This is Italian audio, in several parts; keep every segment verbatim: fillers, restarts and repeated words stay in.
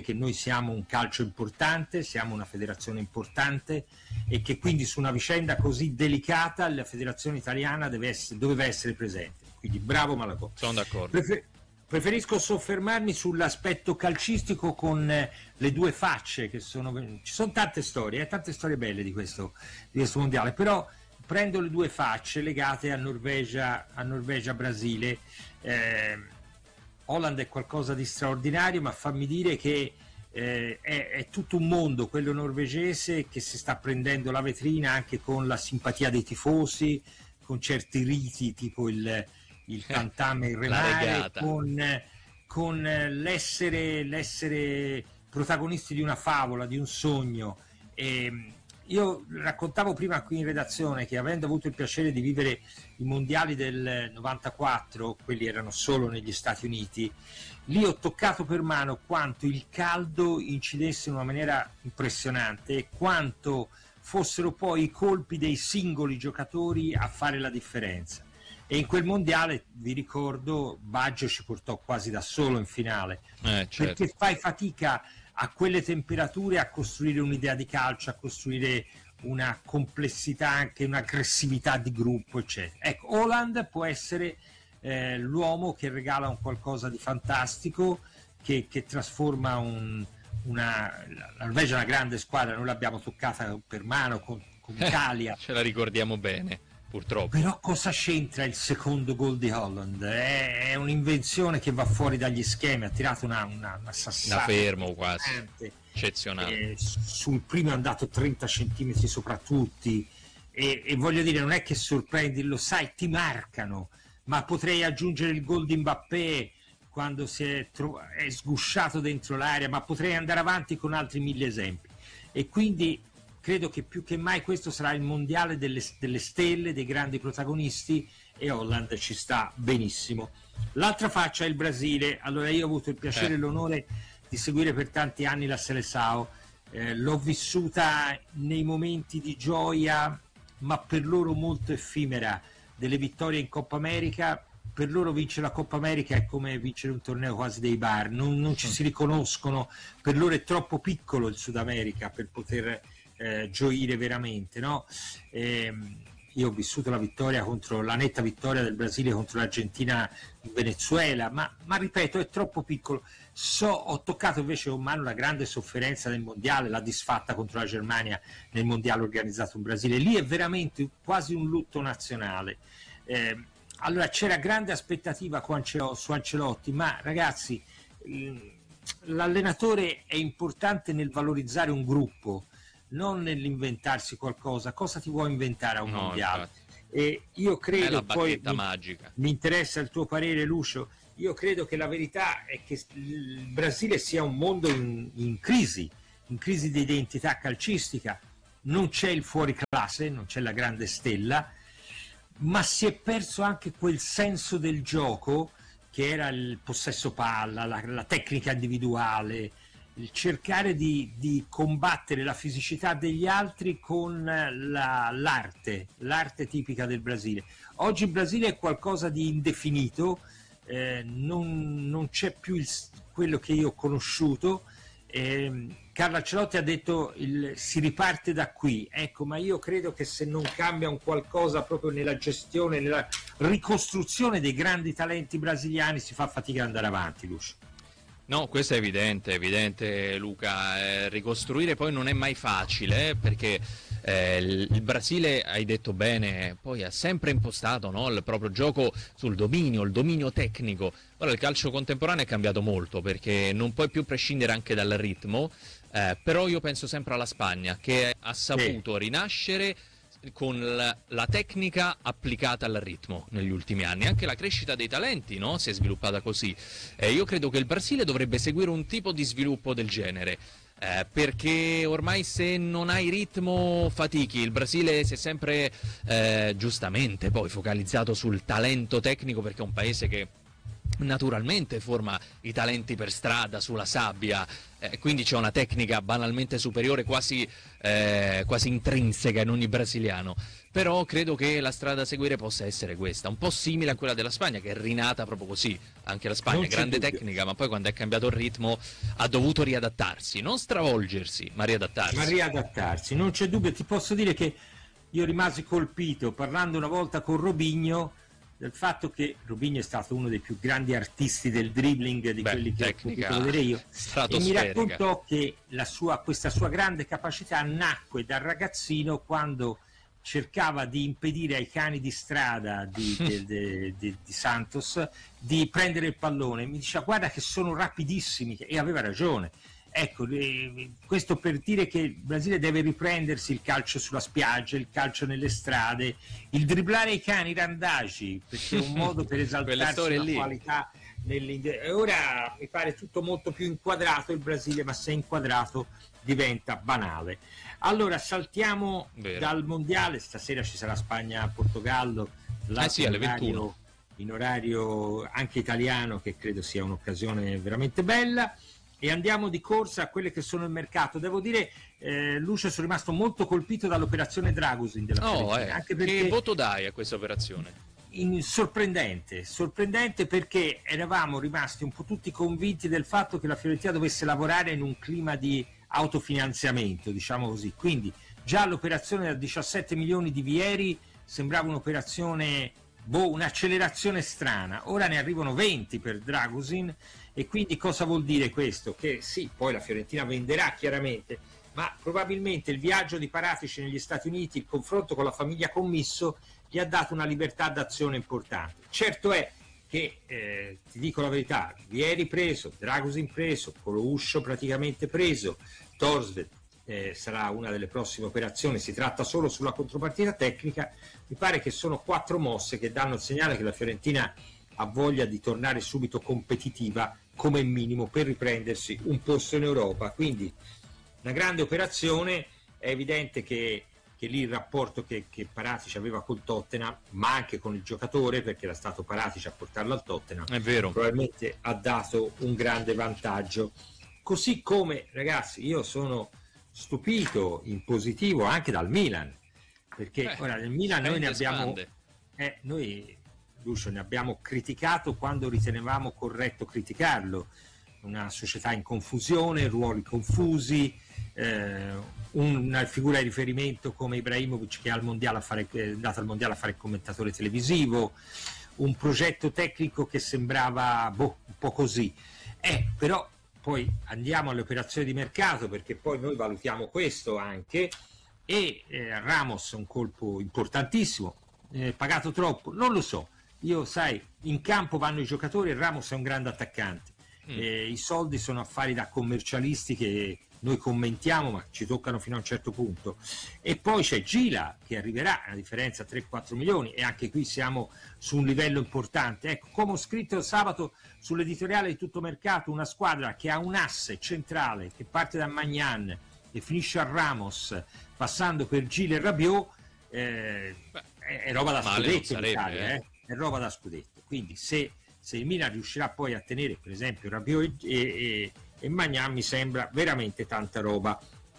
che noi siamo un calcio importante, siamo una federazione importante e che quindi su una vicenda così delicata la federazione italiana deve essere, doveva essere presente. Quindi bravo Malagò. Sono d'accordo. Prefer- preferisco soffermarmi sull'aspetto calcistico con eh, le due facce che sono, ci sono tante storie, eh, tante storie belle di questo, di questo mondiale, però prendo le due facce legate a Norvegia, a Norvegia Brasile. eh, Holland è qualcosa di straordinario, ma fammi dire che eh, è, è tutto un mondo quello norvegese che si sta prendendo la vetrina anche con la simpatia dei tifosi, con certi riti tipo il, il cantame il remare, con, con l'essere, l'essere protagonisti di una favola, di un sogno. E io raccontavo prima qui in redazione che, avendo avuto il piacere di vivere i mondiali del novantaquattro, quelli erano solo negli Stati Uniti, lì ho toccato per mano quanto il caldo incidesse in una maniera impressionante e quanto fossero poi i colpi dei singoli giocatori a fare la differenza. E in quel mondiale, vi ricordo, Baggio ci portò quasi da solo in finale, eh, certo. perché fai fatica a quelle temperature a costruire un'idea di calcio, a costruire una complessità, anche un'aggressività di gruppo, eccetera. Ecco, Holland può essere eh, l'uomo che regala un qualcosa di fantastico, che, che trasforma un, una... La Norvegia è una grande squadra, noi l'abbiamo toccata per mano con, con Italia. Ce la ricordiamo bene. Purtroppo. Però cosa c'entra il secondo gol di Holland? È, è un'invenzione che va fuori dagli schemi, ha tirato una, una, una sassata. Da fermo quasi, eccezionale. Eh, sul primo è andato trenta centimetri sopra tutti e, e voglio dire, non è che sorprendi, lo sai, ti marcano, ma potrei aggiungere il gol di Mbappé quando si è, tro- è sgusciato dentro l'area, ma potrei andare avanti con altri mille esempi. E quindi credo che più che mai questo sarà il mondiale delle, delle stelle, dei grandi protagonisti, e Holland ci sta benissimo. L'altra faccia è il Brasile. Allora, io ho avuto il piacere e eh. l'onore di seguire per tanti anni la Seleção, eh, l'ho vissuta nei momenti di gioia, ma per loro molto effimera, delle vittorie in Coppa America. Per loro vincere la Coppa America è come vincere un torneo quasi dei bar, non, non ci si riconoscono, per loro è troppo piccolo il Sud America per poter Eh, gioire veramente, no? Eh, io ho vissuto la vittoria contro la netta vittoria del Brasile contro l'Argentina in Venezuela, ma, ma ripeto, è troppo piccolo. So, ho toccato invece con mano la grande sofferenza del mondiale, la disfatta contro la Germania nel mondiale organizzato in Brasile. Lì è veramente quasi un lutto nazionale. Eh, allora c'era grande aspettativa su Ancelotti, ma ragazzi, l'allenatore è importante nel valorizzare un gruppo, non nell'inventarsi qualcosa. Cosa ti vuoi inventare a un no, mondiale? Infatti. E io credo, è la poi bacchetta mi, magica. Mi interessa il tuo parere, Lucio. Io credo che la verità è che il Brasile sia un mondo in, in crisi, in crisi di identità calcistica. Non c'è il fuoriclasse, non c'è la grande stella, ma si è perso anche quel senso del gioco che era il possesso palla, la, la tecnica individuale, il cercare di, di combattere la fisicità degli altri con la, l'arte, l'arte tipica del Brasile. Oggi il Brasile è qualcosa di indefinito, eh, non, non c'è più il, quello che io ho conosciuto. Eh, Carlo Ancelotti ha detto il, si riparte da qui, ecco, ma io credo che se non cambia un qualcosa proprio nella gestione, nella ricostruzione dei grandi talenti brasiliani, si fa fatica ad andare avanti, Lucio. No, questo è evidente, evidente Luca, eh, ricostruire poi non è mai facile, perché eh, il, il Brasile, hai detto bene, poi ha sempre impostato, no, il proprio gioco sul dominio, il dominio tecnico. Ora il calcio contemporaneo è cambiato molto, perché non puoi più prescindere anche dal ritmo, eh, però io penso sempre alla Spagna, che ha saputo rinascere con la, la tecnica applicata al ritmo negli ultimi anni. Anche la crescita dei talenti, no, si è sviluppata così. Eh, io credo che il Brasile dovrebbe seguire un tipo di sviluppo del genere, eh, perché ormai se non hai ritmo fatichi. Il Brasile si è sempre eh, giustamente poi focalizzato sul talento tecnico, perché è un paese che naturalmente forma i talenti per strada, sulla sabbia, eh, quindi c'è una tecnica banalmente superiore, quasi, eh, quasi intrinseca in ogni brasiliano. Però credo che la strada da seguire possa essere questa, un po' simile a quella della Spagna, che è rinata proprio così. Anche la Spagna, grande dubbio. Tecnica, ma poi quando è cambiato il ritmo ha dovuto riadattarsi, non stravolgersi, ma riadattarsi. Ma riadattarsi, non c'è dubbio. Ti posso dire che io rimasi colpito, parlando una volta con Robinho, del fatto che Robinho è stato uno dei più grandi artisti del dribbling di Beh, quelli che ho potuto vedere io, e mi raccontò che la sua, questa sua grande capacità nacque dal ragazzino quando cercava di impedire ai cani di strada di, di, di, di, di Santos di prendere il pallone. Mi diceva: guarda che sono rapidissimi, e aveva ragione. Ecco, eh, questo per dire che il Brasile deve riprendersi il calcio sulla spiaggia, il calcio nelle strade, il dribblare i cani, i randagi, perché è un modo per esaltarsi la qualità. E ora mi pare tutto molto più inquadrato il Brasile, ma se è inquadrato diventa banale. Allora saltiamo Vero. dal mondiale. Stasera ci sarà Spagna-Portogallo, eh sì, alle ventuno, in orario anche italiano, che credo sia un'occasione veramente bella. E andiamo di corsa a quelle che sono il mercato. Devo dire, eh, Lucio, sono rimasto molto colpito dall'operazione Dragusin della oh, eh. anche perché... Che voto dai a questa operazione? In, sorprendente, sorprendente perché eravamo rimasti un po' tutti convinti del fatto che la Fiorentina dovesse lavorare in un clima di autofinanziamento, diciamo così. Quindi già l'operazione da diciassette milioni di Vieri sembrava un'operazione, boh, un'accelerazione strana. Ora ne arrivano venti per Dragusin. E quindi cosa vuol dire questo? Che sì, poi la Fiorentina venderà chiaramente, ma probabilmente il viaggio di Paratici negli Stati Uniti, il confronto con la famiglia Commisso, gli ha dato una libertà d'azione importante. Certo è che, eh, ti dico la verità, Vieri preso, Dragusin preso, Colouscio praticamente preso, Torsved eh, sarà una delle prossime operazioni, si tratta solo sulla contropartita tecnica. Mi pare che sono quattro mosse che danno il segnale che la Fiorentina ha voglia di tornare subito competitiva come minimo per riprendersi un posto in Europa. Quindi una grande operazione. È evidente che, che lì il rapporto che, che Paratici aveva col Tottenham, ma anche con il giocatore, perché era stato Paratici a portarlo al Tottenham, è vero, probabilmente ha dato un grande vantaggio. Così come, ragazzi, io sono stupito in positivo anche dal Milan, perché eh, ora nel Milan noi ne abbiamo eh, noi Lucio, ne abbiamo criticato quando ritenevamo corretto criticarlo. Una società in confusione, ruoli confusi, eh, una figura di riferimento come Ibrahimovic che è, al mondiale a fare, è andato al mondiale a fare il commentatore televisivo, un progetto tecnico che sembrava boh, un po' così. Eh, però poi andiamo alle operazioni di mercato, perché poi noi valutiamo questo anche, e eh, Ramos è un colpo importantissimo, eh, pagato troppo, non lo so. Io, sai, in campo vanno i giocatori e Ramos è un grande attaccante. Mm. Eh, I soldi sono affari da commercialisti che noi commentiamo, ma ci toccano fino a un certo punto. E poi c'è Gila che arriverà, a differenza tre quattro milioni, e anche qui siamo su un livello importante. Ecco, come ho scritto sabato sull'editoriale di Tutto Mercato, una squadra che ha un asse centrale che parte da Magnan e finisce a Ramos, passando per Gila e Rabiot, eh, è, è roba da scudetto in Italia, eh. è roba da scudetto. Quindi se, se il Milan riuscirà poi a tenere per esempio Rabiot e, e, e Magnan, mi sembra veramente tanta roba.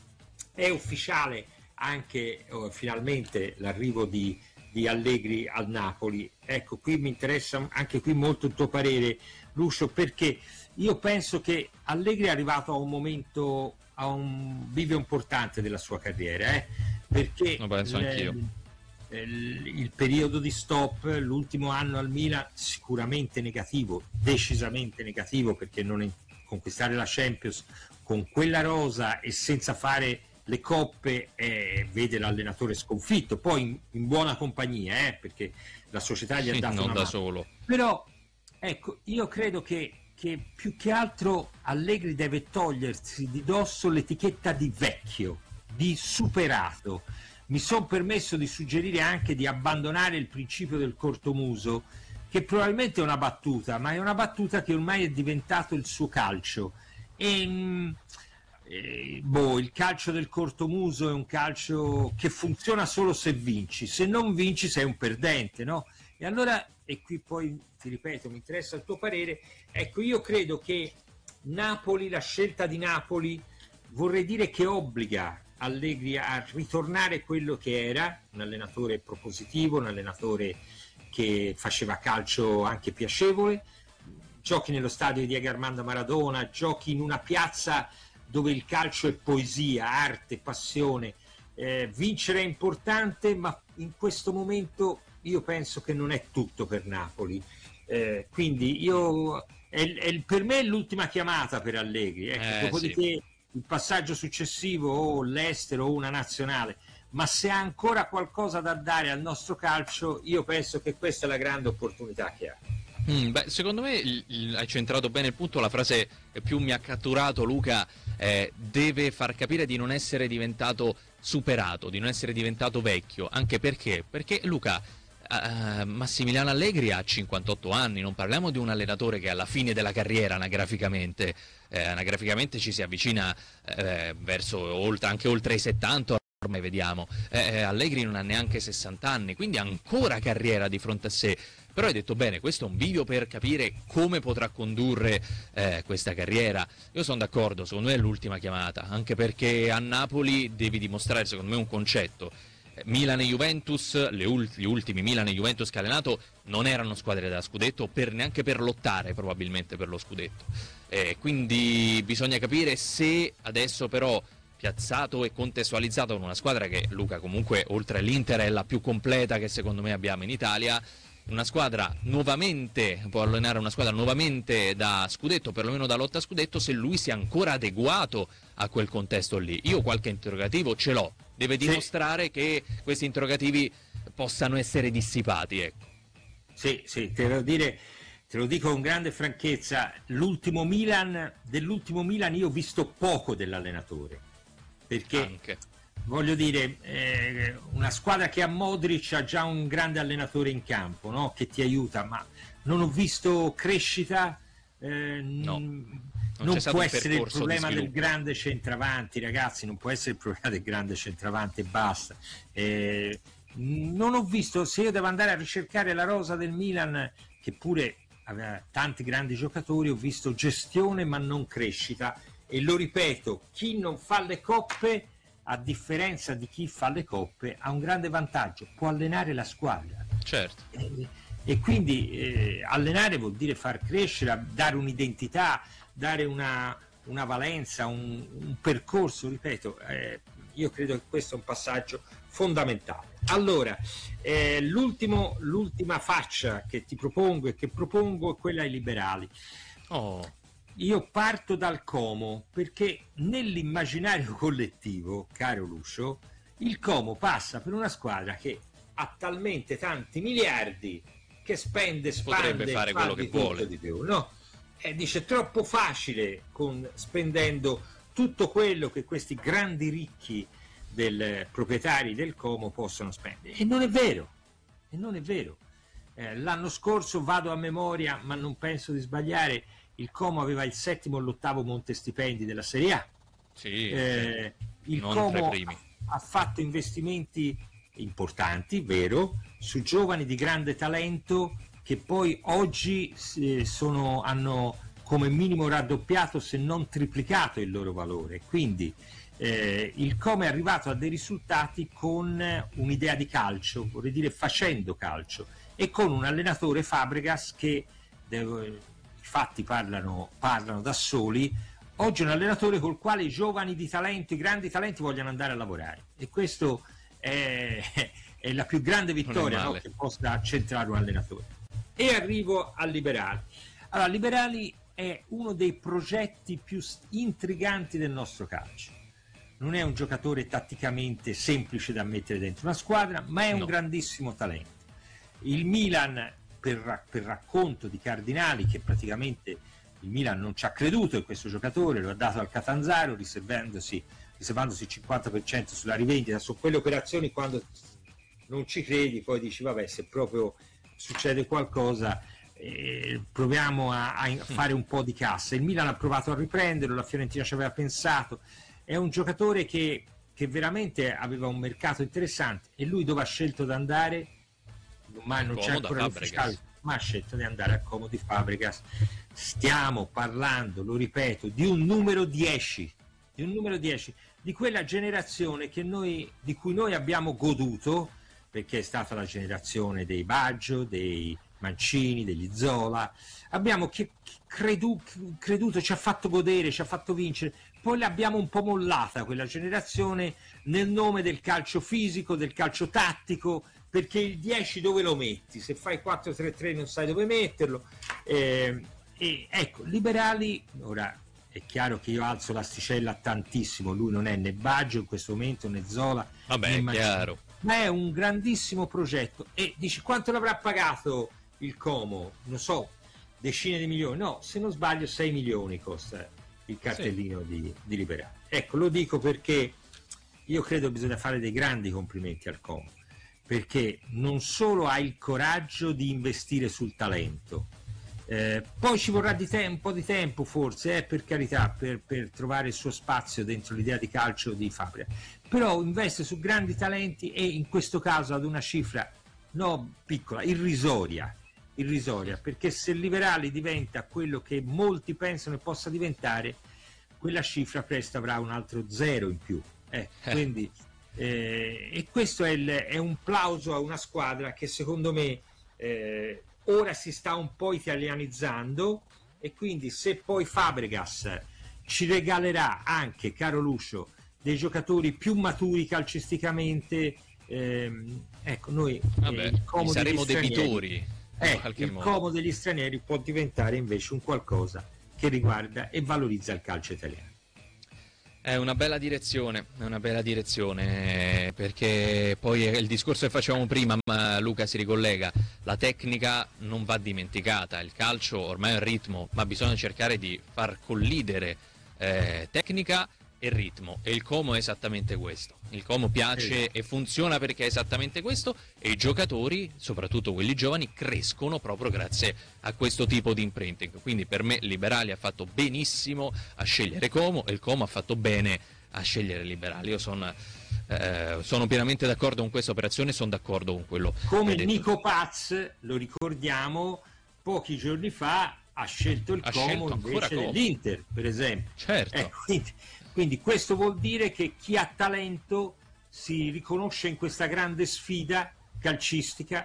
È ufficiale anche oh, finalmente l'arrivo di, di Allegri al Napoli. Ecco, qui mi interessa anche qui molto il tuo parere, Lucio, perché io penso che Allegri è arrivato a un momento, a un bivio importante della sua carriera, eh? Perché lo penso le, anch'io. Il, il periodo di stop, l'ultimo anno al Milan sicuramente negativo, decisamente negativo, perché non è, conquistare la Champions con quella rosa e senza fare le coppe, eh, vede l'allenatore sconfitto, poi in, in buona compagnia, eh, perché la società gli ha dato non una da mano. solo. Però ecco, io credo che, che più che altro Allegri deve togliersi di dosso l'etichetta di vecchio, di superato. Mi sono permesso di suggerire anche di abbandonare il principio del cortomuso, che probabilmente è una battuta, ma è una battuta che ormai è diventato il suo calcio. E, e boh, il calcio del cortomuso è un calcio che funziona solo se vinci, se non vinci sei un perdente, no? E allora e qui poi ti ripeto, mi interessa il tuo parere, ecco, io credo che Napoli, la scelta di Napoli, vorrei dire che obbliga Allegri a ritornare quello che era, un allenatore propositivo, un allenatore che faceva calcio anche piacevole, giochi nello stadio di Diego Armando Maradona, giochi in una piazza dove il calcio è poesia, arte, passione. Eh, vincere è importante, ma in questo momento io penso che non è tutto per Napoli. Eh, quindi io è, è, per me è l'ultima chiamata per Allegri. Ecco. Eh, Dopodiché sì. il passaggio successivo o l'estero o una nazionale, ma se ha ancora qualcosa da dare al nostro calcio, io penso che questa è la grande opportunità che ha. Mm, beh, secondo me il, il, hai centrato bene il punto. La frase che più mi ha catturato, Luca, eh, deve far capire di non essere diventato superato, di non essere diventato vecchio. Anche perché? Perché Luca, uh, Massimiliano Allegri ha cinquantotto anni, non parliamo di un allenatore che è alla fine della carriera anagraficamente, eh, anagraficamente ci si avvicina eh, verso oltre, anche oltre i settanta. Ormai vediamo, eh, Allegri non ha neanche sessanta anni, quindi ha ancora carriera di fronte a sé. Però hai detto bene, questo è un bivio per capire come potrà condurre eh, questa carriera. Io sono d'accordo, secondo me è l'ultima chiamata, anche perché a Napoli devi dimostrare, secondo me, un concetto. Milan e Juventus, le ult- gli ultimi Milan e Juventus che ha allenato non erano squadre da scudetto, per, neanche per lottare probabilmente per lo scudetto. Eh, quindi bisogna capire se adesso però, piazzato e contestualizzato con una squadra che, Luca, comunque oltre all'Inter è la più completa che secondo me abbiamo in Italia, una squadra nuovamente, può allenare una squadra nuovamente da scudetto, perlomeno da lotta a scudetto, se lui sia ancora adeguato a quel contesto lì. Io qualche interrogativo ce l'ho, deve dimostrare sì. che questi interrogativi possano essere dissipati, ecco. Sì, sì, te lo dire, te lo dico con grande franchezza, l'ultimo Milan, dell'ultimo Milan io ho visto poco dell'allenatore, perché Anche. voglio dire, eh, una squadra che ha Modric ha già un grande allenatore in campo, no? Che ti aiuta, ma non ho visto crescita, eh, no, non, non può essere il problema di del grande centravanti, ragazzi, non può essere il problema del grande centravanti e basta. Eh, non ho visto, se io devo andare a ricercare la rosa del Milan, che pure aveva tanti grandi giocatori, ho visto gestione ma non crescita, e lo ripeto, chi non fa le coppe, a differenza di chi fa le coppe, ha un grande vantaggio, può allenare la squadra. Certo. E, e quindi eh, allenare vuol dire far crescere, dare un'identità, dare una, una valenza, un, un percorso, ripeto, eh, io credo che questo è un passaggio fondamentale. Allora, eh, l'ultimo, l'ultima faccia che ti propongo e che propongo è quella ai liberali. Oh. Io parto dal Como, perché nell'immaginario collettivo, caro Lucio, il Como passa per una squadra che ha talmente tanti miliardi che spende, spande, potrebbe fare quello che vuole di più, no? E dice è troppo facile con, spendendo tutto quello che questi grandi ricchi del proprietari del Como possono spendere. E non è vero, e non è vero. Eh, l'anno scorso, vado a memoria, ma non penso di sbagliare, il Como aveva il settimo o l'ottavo montestipendi della Serie A. Sì, eh, il non Como ha fatto investimenti importanti, vero, su giovani di grande talento che poi oggi eh, sono, hanno come minimo raddoppiato se non triplicato il loro valore. Quindi eh, il Como è arrivato a dei risultati con un'idea di calcio, vorrei dire facendo calcio, e con un allenatore, Fabregas, che deve, i fatti parlano, parlano da soli. Oggi è un allenatore col quale i giovani di talento, i grandi talenti vogliono andare a lavorare, e questo è, è la più grande vittoria, no, che possa centrare un allenatore. E arrivo a Liberali. Allora, Liberali è uno dei progetti più intriganti del nostro calcio. Non è un giocatore tatticamente semplice da mettere dentro una squadra, ma è un no. grandissimo talento. Il Milan, per, per racconto di Cardinali, che praticamente il Milan non ci ha creduto in questo giocatore, lo ha dato al Catanzaro riservandosi, riservandosi il cinquanta per cento sulla rivendita. Su quelle operazioni, quando non ci credi, poi dici vabbè, se proprio succede qualcosa eh, proviamo a, a fare un po' di cassa. Il Milan ha provato a riprenderlo, la Fiorentina ci aveva pensato. È un giocatore che, che veramente aveva un mercato interessante, e lui dove ha scelto di andare, ma non c'è ancora l'ufficiale, ma ha scelto di andare al Como di Fabregas. Stiamo parlando, lo ripeto, di un numero dieci, di un numero dieci, di quella generazione che noi, di cui noi abbiamo goduto, perché è stata la generazione dei Baggio, dei Mancini, degli Zola, abbiamo che, credu, creduto, ci ha fatto godere, ci ha fatto vincere, poi l'abbiamo un po' mollata quella generazione nel nome del calcio fisico, del calcio tattico, perché il dieci dove lo metti? Se fai quattro tre tre non sai dove metterlo. Eh, e ecco, liberali, ora è chiaro che io alzo l'asticella tantissimo, lui non è né Baggio in questo momento né Zola, vabbè, né è chiaro, ma è un grandissimo progetto. E dici quanto l'avrà pagato il Como? Non so, decine di milioni, no, se non sbaglio sei milioni costa il cartellino sì. di, di liberali. Ecco, lo dico perché io credo bisogna fare dei grandi complimenti al Como, perché non solo ha il coraggio di investire sul talento, eh, poi ci vorrà di te- un po' di tempo forse, eh, per carità, per, per trovare il suo spazio dentro l'idea di calcio di Fabregas, però investe su grandi talenti e in questo caso ad una cifra no piccola, irrisoria, irrisoria, perché se il Liberali diventa quello che molti pensano che possa diventare, quella cifra presto avrà un altro zero in più. Eh, quindi, eh, e questo è, il, è un plauso a una squadra che secondo me eh, ora si sta un po' italianizzando, e quindi se poi Fabregas ci regalerà anche, caro Lucio, dei giocatori più maturi calcisticamente, ehm, ecco, noi Vabbè, eh, il Como saremo degli debitori. Eh, il modo. Como degli stranieri può diventare invece un qualcosa che riguarda e valorizza il calcio italiano. È una bella direzione, è una bella direzione, perché poi è il discorso che facevamo prima, ma Luca si ricollega, la tecnica non va dimenticata, il calcio ormai è un ritmo, ma bisogna cercare di far collidere eh, tecnica e ritmo, e il Como è esattamente questo. Il Como piace e funziona perché è esattamente questo, e i giocatori, soprattutto quelli giovani, crescono proprio grazie a questo tipo di imprinting. Quindi per me Liberali ha fatto benissimo a scegliere Como, e il Como ha fatto bene a scegliere Liberali. Io sono, eh, sono pienamente d'accordo con questa operazione, sono d'accordo con quello come che Nico Paz, lo ricordiamo, pochi giorni fa ha scelto il ha Como scelto invece Como. dell'Inter, per esempio. Certo. Eh, quindi, Quindi questo vuol dire che chi ha talento si riconosce in questa grande sfida calcistica,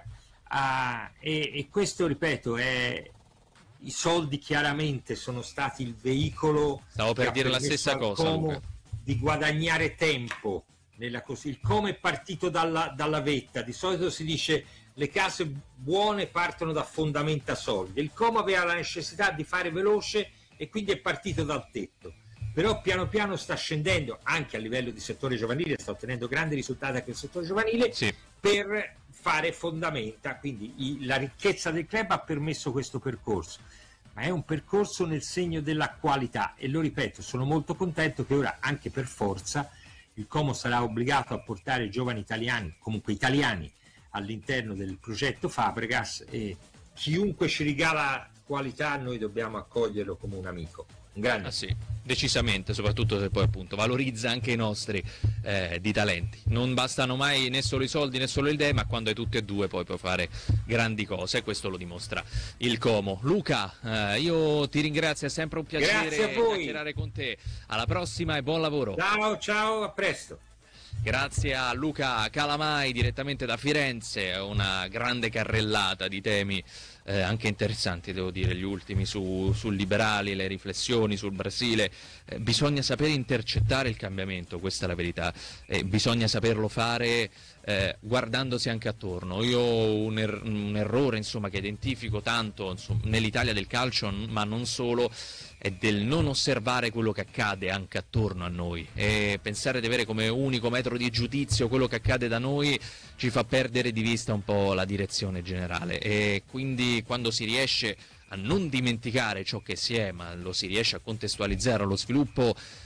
ah, e, e questo, ripeto, è, i soldi chiaramente sono stati il veicolo. Stavo per dire la stessa cosa, Luca. Di guadagnare tempo. Nella cos- il Como è partito dalla, dalla vetta, di solito si dice le case buone partono da fondamenta solide. Il Como aveva la necessità di fare veloce e quindi è partito dal tetto. Però piano piano sta scendendo anche a livello di settore giovanile, sta ottenendo grandi risultati anche nel settore giovanile, sì, per fare fondamenta, quindi i, la ricchezza del club ha permesso questo percorso, ma è un percorso nel segno della qualità, e lo ripeto, sono molto contento che ora anche per forza il Como sarà obbligato a portare giovani italiani, comunque italiani, all'interno del progetto Fabregas, e chiunque ci regala qualità noi dobbiamo accoglierlo come un amico. Grande. Ah sì, decisamente, soprattutto se poi appunto valorizza anche i nostri eh, di talenti. Non bastano mai né solo i soldi né solo le idee, ma quando hai tutte e due poi puoi fare grandi cose, e questo lo dimostra il Como. Luca, eh, io ti ringrazio, è sempre un piacere chiacchierare con te. Alla prossima e buon lavoro. Ciao, ciao, a presto. Grazie a Luca Calamai direttamente da Firenze, una grande carrellata di temi eh, anche interessanti, devo dire, gli ultimi su, sul Liberali, le riflessioni sul Brasile. Eh, bisogna sapere intercettare il cambiamento, questa è la verità, eh, bisogna saperlo fare eh, guardandosi anche attorno. Io ho un, er- un errore insomma che identifico tanto insomma, nell'Italia del calcio, ma non solo, è del non osservare quello che accade anche attorno a noi, e pensare di avere come unico metro di giudizio quello che accade da noi ci fa perdere di vista un po' la direzione generale. E quindi quando si riesce a non dimenticare ciò che si è, ma lo si riesce a contestualizzare allo sviluppo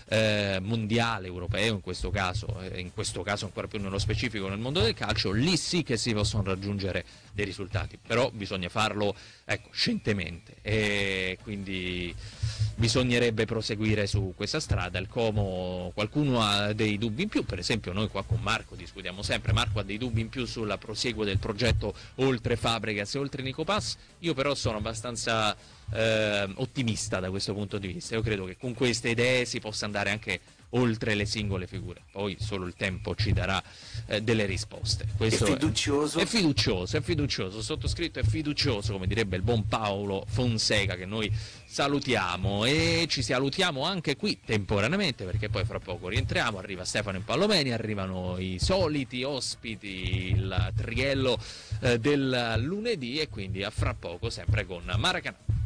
eh, mondiale, europeo in questo caso, eh, in questo caso ancora più nello specifico nel mondo del calcio, lì sì che si possono raggiungere dei risultati, però bisogna farlo, ecco, scientemente, e quindi bisognerebbe proseguire su questa strada. Il Como, qualcuno ha dei dubbi in più, per esempio noi qua con Marco discutiamo sempre, Marco ha dei dubbi in più sulla proseguo del progetto oltre Fabregas e oltre Nico Pass, io però sono abbastanza eh, ottimista da questo punto di vista, io credo che con queste idee si possa andare anche oltre le singole figure, poi solo il tempo ci darà eh, delle risposte. Questo è fiducioso. È, è fiducioso, è fiducioso, sottoscritto è fiducioso, come direbbe il buon Paolo Fonseca, che noi salutiamo, e ci salutiamo anche qui temporaneamente, perché poi fra poco rientriamo, arriva Stefano Impallomeni, arrivano i soliti ospiti, il triello eh, del lunedì, e quindi a fra poco sempre con Maracanã.